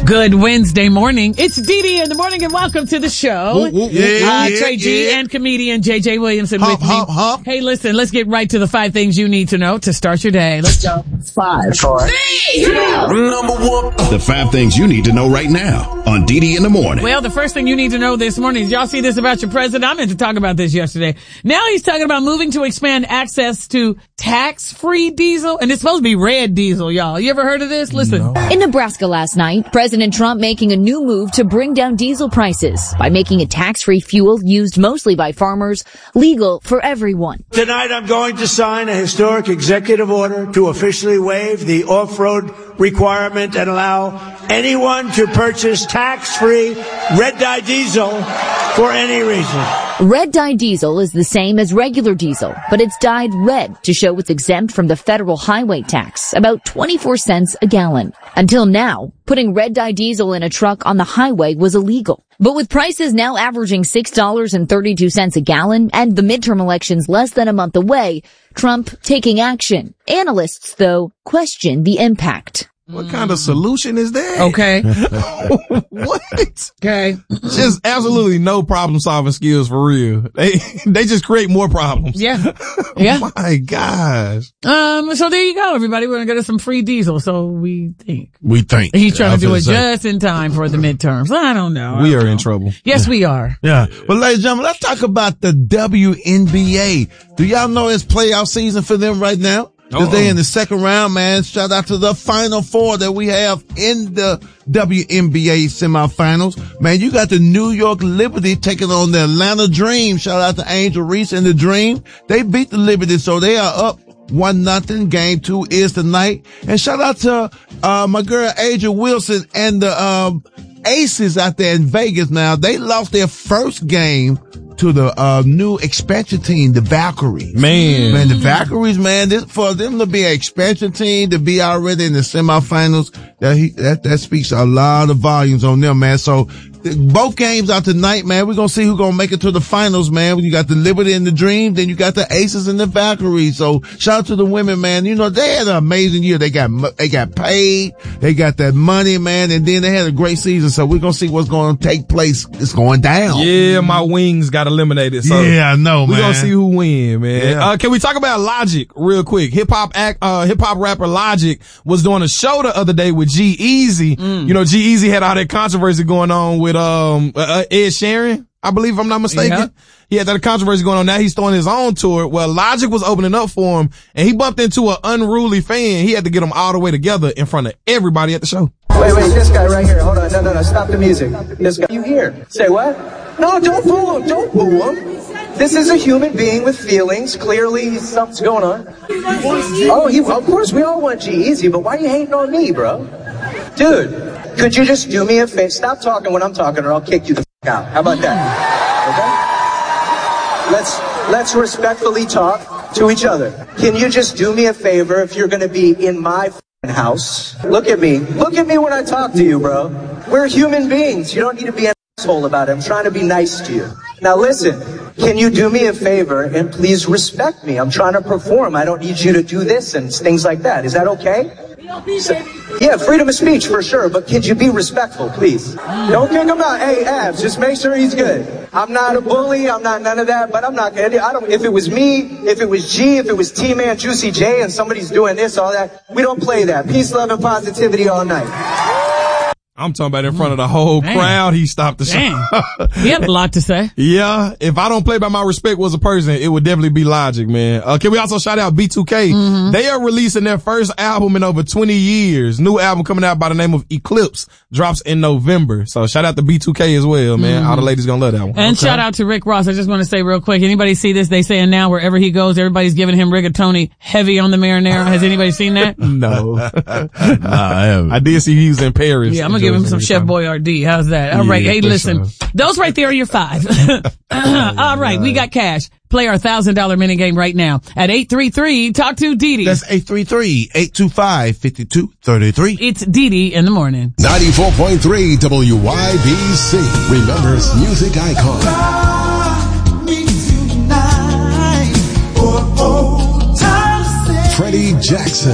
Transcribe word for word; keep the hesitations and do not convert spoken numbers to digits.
Good Wednesday morning. It's Dee Dee in the morning and welcome to the show. Ooh, ooh, yeah, uh, yeah, Trey G yeah. and comedian J J Williamson Hump, with me. hump, hump. Hey, listen, let's get right to the five things you need to know to start your day. Let's go. Five, four, three, two, Number one. The five things you need to know right now on Dee Dee in the morning. Well, the first thing you need to know this morning is y'all see this about your president? I meant to talk about this yesterday. Now he's talking about moving to expand access to tax-free diesel, and it's supposed to be red diesel, y'all. You ever heard of this? Listen. In Nebraska last night, President Trump making a new move to bring down diesel prices by making a tax-free fuel used mostly by farmers legal for everyone. Tonight I'm going to sign a historic executive order to officially waive the off-road requirement and allow anyone to purchase tax-free red dye diesel for any reason. Red dye diesel is the same as regular diesel, but it's dyed red to show it's exempt from the federal highway tax, about twenty-four cents a gallon. Until now, putting red dye diesel in a truck on the highway was illegal. But with prices now averaging six dollars and thirty-two cents a gallon and the midterm elections less than a month away, Trump taking action. Analysts, though, question the impact. What kind of solution is that? Okay. What? Okay. Just absolutely no problem solving skills for real. They they just create more problems. Yeah. Yeah. My gosh. Um, so there you go, everybody. We're going to get us some free diesel, so we think. We think. He's trying I to do was it gonna say. just in time for the midterms. I don't know. I We don't are know. in trouble. Yes, we are. Yeah. Well, ladies and gentlemen, let's talk about the W N B A. Do y'all know it's playoff season for them right now? Because Uh-oh. they in the second round, man. Shout out to the final four that we have in the W N B A semifinals. Man, you got the New York Liberty taking on the Atlanta Dream. Shout out to Angel Reese and the Dream. They beat the Liberty, so they are up one nothing. Game two is tonight. And shout out to uh my girl Adrian Wilson and the um Aces out there in Vegas now. They lost their first game to the uh new expansion team, the Valkyries. Man. Man, the Valkyries, man, this for them to be an expansion team, to be already in the semifinals, that he, that, that speaks a lot of volumes on them, man. So th- both games out tonight, man. We're gonna see who's gonna make it to the finals, man. You got the Liberty and the Dream, then you got the Aces and the Valkyries. So shout out to the women, man. You know, they had an amazing year. They got, mo- they got paid. They got that money, man. And then they had a great season. So we're gonna see what's gonna take place. It's going down. Yeah, my wings got eliminated. So Yeah, I know, we man. gonna see who win, man. Yeah. Uh, can we talk about Logic real quick? Hip hop act, uh, hip hop rapper Logic was doing a show the other day with G-Eazy. Mm. You know, G-Eazy had all that controversy going on with, um, uh, Ed Sheeran, I believe, if I'm not mistaken. Yeah. He had that controversy going on. Now he's throwing his own tour. Well, Logic was opening up for him and he bumped into an unruly fan. He had to get them all the way together in front of everybody at the show. Wait, wait, this guy right here. Hold on. No, no, no. Stop the music. This guy. You here? Say what? No, don't boo him. Don't boo him. This is a human being with feelings. Clearly, something's going on. Oh, he, of course, we all want G-Eazy, but why are you hating on me, bro? Dude, could you just do me a favor? Stop talking when I'm talking or I'll kick you the f*** out. How about that? Okay? Let's, let's respectfully talk to each other. Can you just do me a favor if you're going to be in my f***ing house? Look at me. Look at me when I talk to you, bro. We're human beings. You don't need to be an asshole about it. I'm trying to be nice to you. Now listen, can you do me a favor and please respect me? I'm trying to perform. I don't need you to do this and things like that. Is that okay? So, yeah, freedom of speech for sure, but could you be respectful, please? Don't kick him out. Hey, Abs, just make sure he's good. I'm not a bully. I'm not none of that, but I'm not gonna. I don't. If it was me, if it was G, if it was T-Man, Juicy J, and somebody's doing this, all that, we don't play that. Peace, love, and positivity all night. I'm talking about in front of the whole Damn. crowd. He stopped the Damn. show. He had a lot to say. Yeah, if I don't play by my respect was a person, it would definitely be Logic, man. Uh, can we also shout out B two K? Mm-hmm. They are releasing their first album in over twenty years. New album coming out by the name of Eclipse, drops in November. So shout out to B two K as well, man. Mm-hmm. All the ladies gonna love that one. And Okay. shout out to Rick Ross. I just want to say real quick, anybody see this? They saying now wherever he goes, everybody's giving him rigatoni heavy on the marinara. Has anybody seen that? No. Nah, I haven't. I did see he was in Paris. Yeah, I'm gonna give him some Chef Boyardee. How's that? All Yeah, right. Hey, for listen. sure. Those right there are your five. All right. We got cash. Play our one thousand dollars mini game right now at eight three three. Talk to Dee Dee. That's eight three three, eight two five, five two three three. It's Dee Dee in the morning. ninety-four point three W Y B C. Remembers music icon. Freddie Jackson.